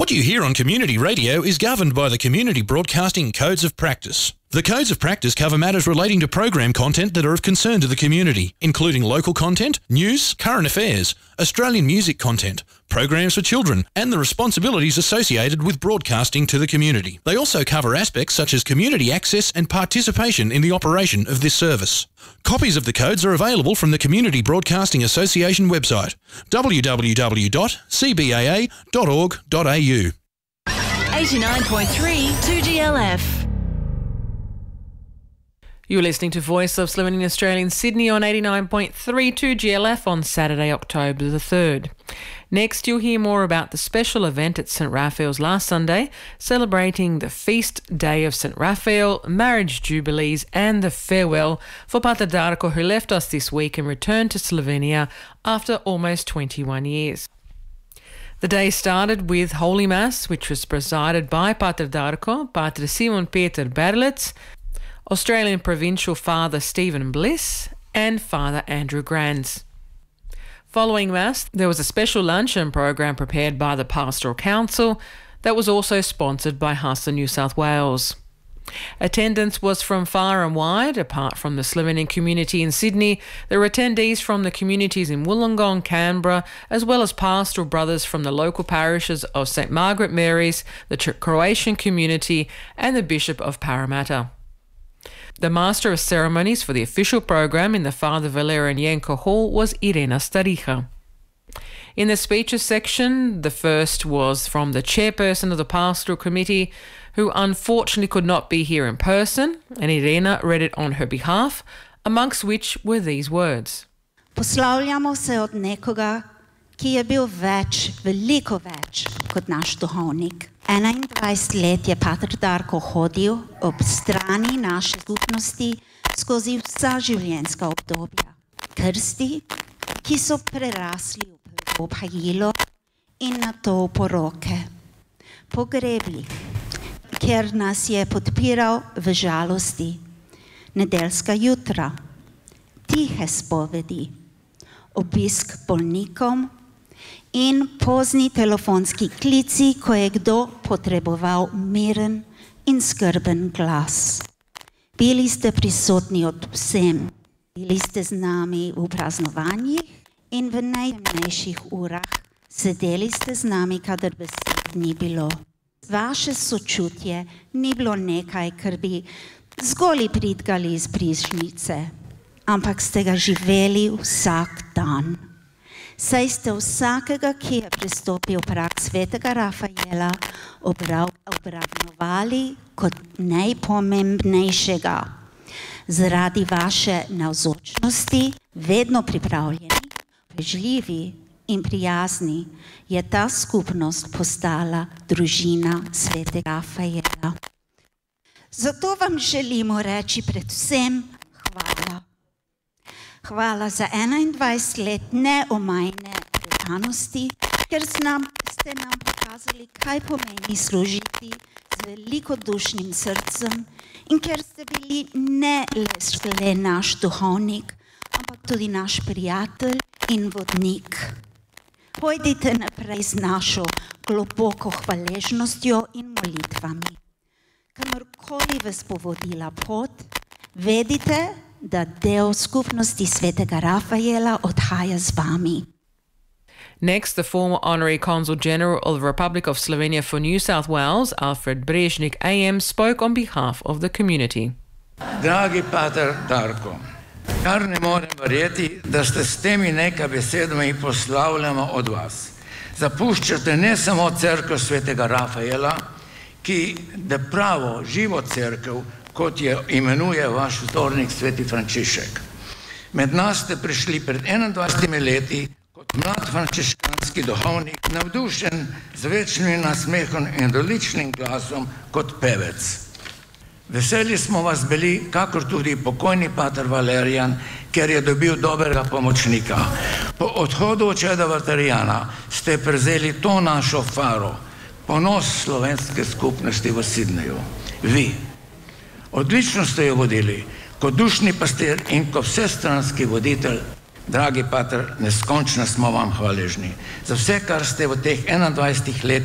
What you hear on community radio is governed by the Community Broadcasting Codes of Practice. The Codes of Practice cover matters relating to program content that are of concern to the community, including local content, news, current affairs, Australian music content, programs for children, and the responsibilities associated with broadcasting to the community. They also cover aspects such as community access and participation in the operation of this service. Copies of the codes are available from the Community Broadcasting Association website, www.cbaa.org.au. 89.3 2GLF. You're listening to Voice of Slovenian Australia in Sydney on 89.3 2GLF on Saturday, October the 3rd. Next, you'll hear more about the special event at St Raphael's last Sunday, celebrating the feast day of St Raphael, marriage jubilees and the farewell for Pater Darko, who left us this week and returned to Slovenia after almost 21 years. The day started with Holy Mass, which was presided by Pater Darko, Pater Simon Peter Berlitz, Australian Provincial Father Stephen Bliss and Father Andrew Granz. Following Mass, there was a special luncheon program prepared by the Pastoral Council that was also sponsored by HASA New South Wales. Attendance was from far and wide. Apart from the Slovenian community in Sydney, there were attendees from the communities in Wollongong, Canberra, as well as pastoral brothers from the local parishes of St Margaret Mary's, the Croatian community and the Bishop of Parramatta. The Master of Ceremonies for the official program in the Father Valerian Yenko Hall was Irena Staricha. In the speeches section, the first was from the chairperson of the Pastoral Committee, who unfortunately could not be here in person, and Irena read it on her behalf, amongst which were these words. Poslavljamo se od nekoga, ki je bil več, veliko več kot naš duhovnik. 21 let je Pater Darko hodil ob strani naše skupnosti skozi vsa življenjska obdobja. Krsti, ki so prerasli v obhajilo in nato v poroke. Pogrebi, ker nas je podpiral v žalosti. Nedeljska jutra, tihe spovedi, obisk bolnikom in pozni telefonski klici, ko je kdo potreboval miren in skrben glas. Bili ste prisotni od vsem, bili ste z nami v praznovanjih in v najtemnejših urah, sedeli ste z nami, kadar besed ni bilo. Vaše sočutje ni bilo nekaj, kar bi zgolj pridgali iz prižnice, ampak ste ga živeli vsak dan. Saj ste vsakega, ki je pristopil prag svetega Rafaela, obravnavali kot najpomembnejšega. Zaradi vaše navzočnosti, vedno pripravljeni, prežljivi in prijazni, je ta skupnost postala družina svetega Rafaela. Zato vam želimo reči predvsem hvala. Hvala za 21 let neomajne predanosti, ker ste nam pokazali, kaj pomeni služiti z velikodušnim srcem in ker ste bili ne le naš duhovnik, ampak tudi naš prijatelj in vodnik. Pojdite naprej z našo globoko hvaležnostjo in molitvami. Kamorkoli vas bo vodila pot, vedite, da del skupnosti svetega Rafaela odhaja z vami. Next, the former Honorary Consul General of the Republic of Slovenia for New South Wales, Alfred Brežnik AM, spoke on behalf of the community. Dragi Pater Darko, kar ne morem verjeti, da ste s temi nekaj besedami poslavljamo od vas. Zapuščate ne samo cerkev svetega Rafaela, ki da pravo, živo cerkev, kot je imenuje vaš vzornik sveti Frančišek. Med nas ste prišli pred 21 leti kot mlad frančiškanski duhovnik, navdušen z večnim nasmehom in doličnim glasom kot pevec. Veseli smo vas bili, kakor tudi pokojni Pater Valerijan, ker je dobil dobrega pomočnika. Po odhodu očeda Valterijana ste prevzeli to našo faro, ponos slovenske skupnosti v Sydneyju. Vi. Odlično ste jo vodili, kot dušni pastir in kot vsestranski voditelj. Dragi Pater, neskončno smo vam hvaležni za vse, kar ste v teh 21 letih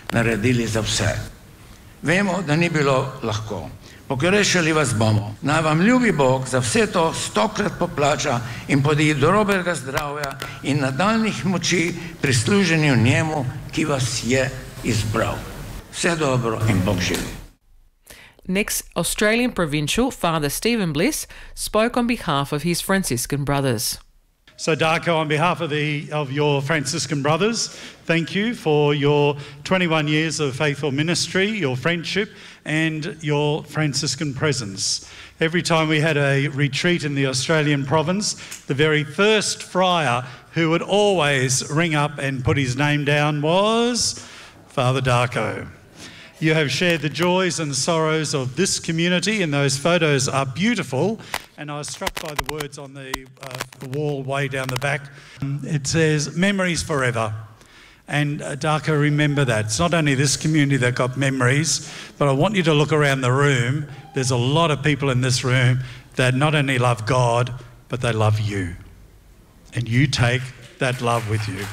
naredili za vse. Vemo, da ni bilo lahko. Pogrešali vas bomo. Naj vam ljubi Bog za vse to 100-krat poplača in podeli dobrega zdravja in nadaljnjih moči pri služenju njemu, ki vas je izbral. Vse dobro in Bog živi. Next, Australian Provincial Father Stephen Bliss spoke on behalf of his Franciscan brothers. So Darko, on behalf of your Franciscan brothers, thank you for your 21 years of faithful ministry, your friendship and your Franciscan presence. Every time we had a retreat in the Australian province, the very first friar who would always ring up and put his name down was Father Darko. You have shared the joys and sorrows of this community, and those photos are beautiful. And I was struck by the words on the wall way down the back. It says, memories forever. And Darko, remember that. It's not only this community that got memories, but I want you to look around the room. There's a lot of people in this room that not only love God, but they love you. And you take that love with you.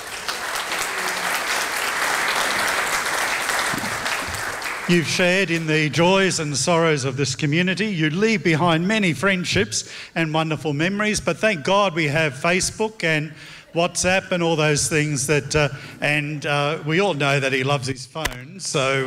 You've shared in the joys and sorrows of this community. You leave behind many friendships and wonderful memories, but thank God we have Facebook and WhatsApp and all those things that, we all know that he loves his phone, so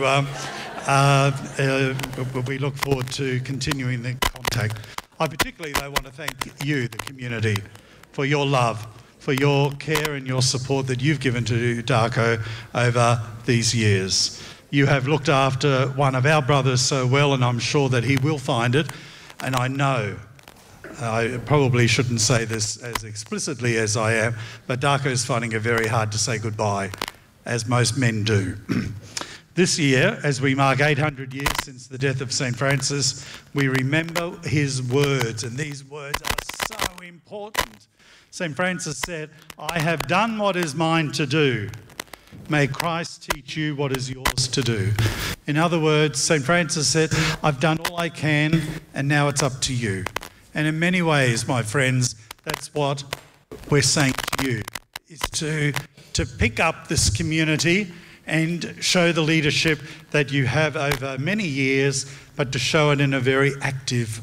we look forward to continuing the contact. I particularly, though, want to thank you, the community, for your love, for your care and your support that you've given to Darko over these years. You have looked after one of our brothers so well, and I'm sure that he will find it. And I know, I probably shouldn't say this as explicitly as I am, but Darko is finding it very hard to say goodbye, as most men do. This year, as we mark 800 years since the death of St. Francis, we remember his words, and these words are so important. St. Francis said, "I have done what is mine to do. May Christ teach you what is yours to do." In other words, St. Francis said, I've done all I can and now it's up to you. And in many ways, my friends, that's what we're saying to you, is to pick up this community and show the leadership that you have over many years, but to show it in a very active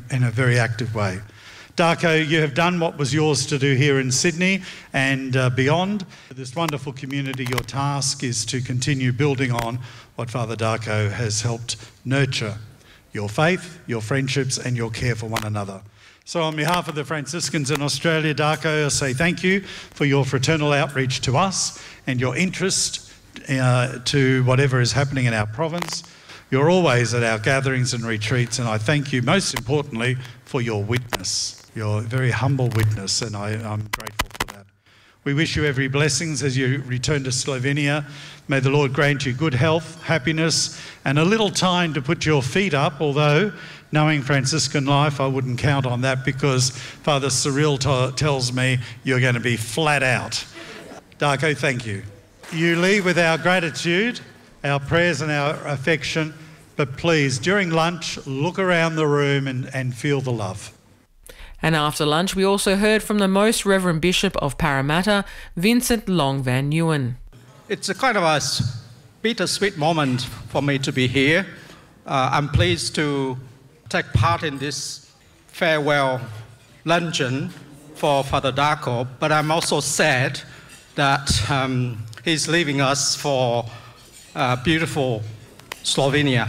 way. Darko, you have done what was yours to do here in Sydney and beyond. This wonderful community, your task is to continue building on what Father Darko has helped nurture, your faith, your friendships and your care for one another. So on behalf of the Franciscans in Australia, Darko, I say thank you for your fraternal outreach to us and your interest to whatever is happening in our province. You're always at our gatherings and retreats, and I thank you most importantly for your witness. Your very humble witness, and I'm grateful for that. We wish you every blessings as you return to Slovenia. May the Lord grant you good health, happiness, and a little time to put your feet up, although knowing Franciscan life, I wouldn't count on that because Father Cyril tells me you're going to be flat out. Darko, thank you. You leave with our gratitude, our prayers and our affection, but please, during lunch, look around the room and feel the love. And after lunch, we also heard from the Most Reverend Bishop of Parramatta, Vincent Long Van Nguyen. It's a kind of a bittersweet moment for me to be here. I'm pleased to take part in this farewell luncheon for Father Darko, but I'm also sad that he's leaving us for beautiful Slovenia.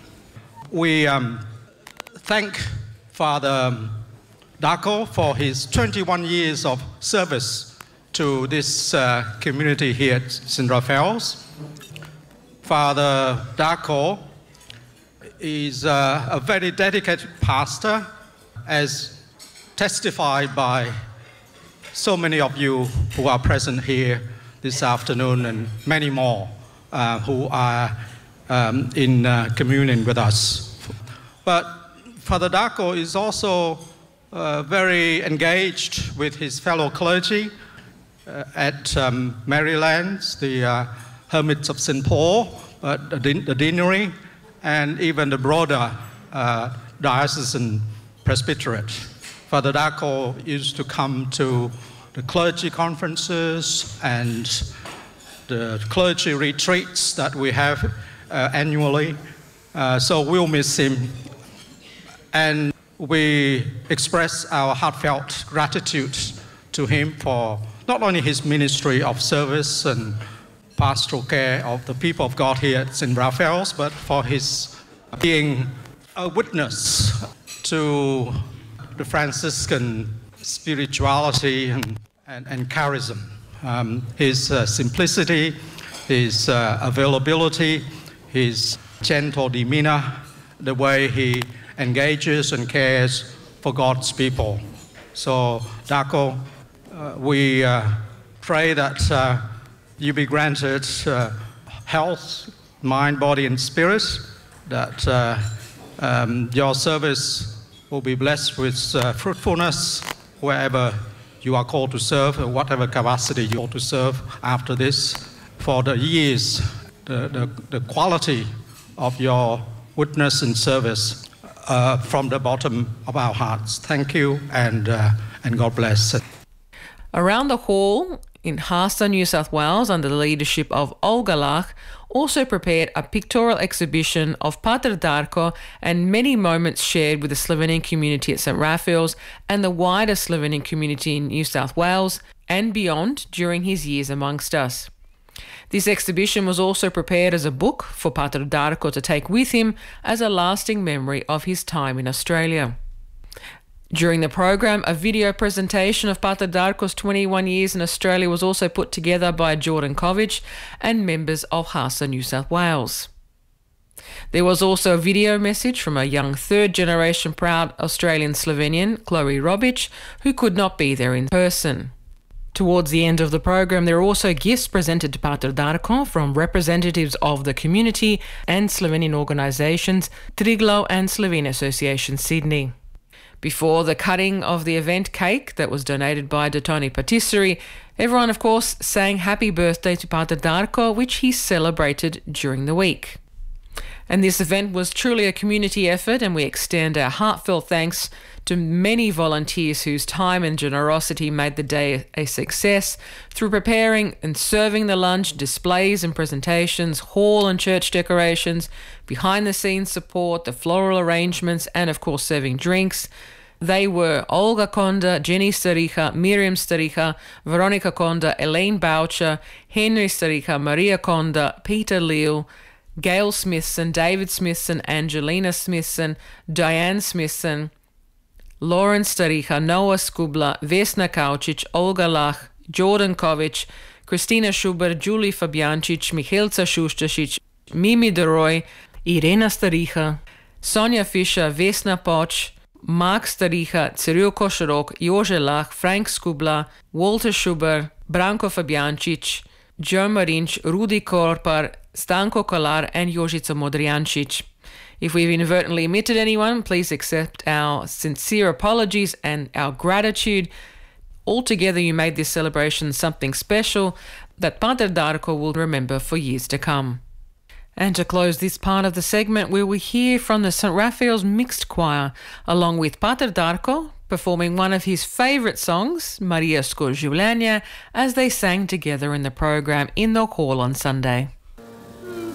We thank Father Darko for his 21 years of service to this community here at St. Raphael's. Father Darko is a very dedicated pastor, as testified by so many of you who are present here this afternoon and many more who are in communion with us. But Father Darko is also very engaged with his fellow clergy at Maryland, the Hermits of St. Paul, the deanery, and even the broader diocesan presbyterate. Father Darko used to come to the clergy conferences and the clergy retreats that we have annually. So we'll miss him. And we express our heartfelt gratitude to him for not only his ministry of service and pastoral care of the people of God here at St. Raphael's, but for his being a witness to the Franciscan spirituality and charism. His simplicity, his availability, his gentle demeanor, the way he engages and cares for God's people. So, Darko, we pray that you be granted health, mind, body, and spirit, that your service will be blessed with fruitfulness wherever you are called to serve, or whatever capacity you are to serve after this, for the years, the quality of your witness and service from the bottom of our hearts. Thank you, and God bless. Around the hall in Harstad, New South Wales, under the leadership of Olga Lach, also prepared a pictorial exhibition of Pater Darko and many moments shared with the Slovenian community at St. Raphael's and the wider Slovenian community in New South Wales and beyond during his years amongst us. This exhibition was also prepared as a book for Pater Darko to take with him as a lasting memory of his time in Australia. During the program, a video presentation of Pater Darko's 21 years in Australia was also put together by Jordan Kovic and members of HASA New South Wales. There was also a video message from a young third-generation proud Australian Slovenian, Chloe Robic, who could not be there in person. Towards the end of the program, there were also gifts presented to Pater Darko from representatives of the community and Slovenian organisations Triglav and Slovenia Association Sydney. Before the cutting of the event cake that was donated by Dotoni Patisserie, everyone, of course, sang happy birthday to Pater Darko, which he celebrated during the week. And this event was truly a community effort, and we extend our heartfelt thanks to many volunteers whose time and generosity made the day a success through preparing and serving the lunch, displays and presentations, hall and church decorations, behind-the-scenes support, the floral arrangements, and of course serving drinks. They were Olga Konda, Jenny Staricha, Miriam Staricha, Veronica Konda, Elaine Boucher, Henry Staricha, Maria Konda, Peter Leal, Gail Smithson, David Smithson, Angelina Smithson, Diane Smithson, Lauren Staricha, Noah Skubla, Vesna Kaučić, Olga Lach, Jordan Kovic, Christina Schubert, Julie Fabiancic, Mihelca Šuštašić, Mimi Deroy, Irena Staricha, Sonja Fischer, Vesna Poč, Mark Staricha, Cyril Košarok, Jože Lach, Frank Skubla, Walter Schubert, Branko Fabiancic, Joe Marinč, Rudi Korpar, Stanko Kolar and Jožica Modrijancic. If we've inadvertently omitted anyone, please accept our sincere apologies and our gratitude. Altogether, you made this celebration something special that Pater Darko will remember for years to come. And to close this part of the segment, we will hear from the St. Raphael's Mixed Choir, along with Pater Darko, performing one of his favourite songs, Maria Skor Življenje, as they sang together in the program in the hall on Sunday.